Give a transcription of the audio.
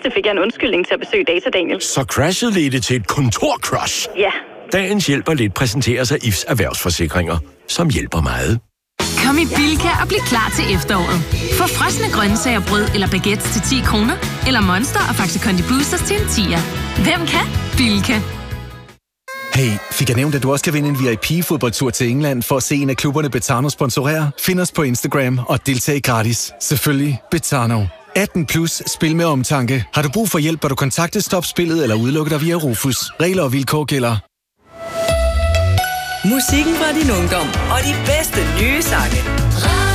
mindste fik jeg en undskyldning til at besøge Data Daniel. Så crashet ledte til et kontorcrush. Ja. Dagens hjælper lidt præsenteres af IFS Erhvervsforsikringer, som hjælper meget. Kom i Bilka og bliv klar til efteråret. Få frosne grøntsager, brød eller baguettes til 10 kroner, eller Monster og Faxe Kondi Boosters til en 10'er. Hvem kan? Bilka. Hey, fik jeg nævnt, at du også kan vinde en VIP-fodboldtur til England for at se en af klubberne Betano sponsorere? Find os på Instagram og deltag gratis. Selvfølgelig Betano. 18 plus, spil med omtanke. Har du brug for hjælp, bør du kontakte Stop Spillet eller udelukke dig via Rufus. Regler og vilkår gælder. Musikken fra din ungdom og de bedste nye sange.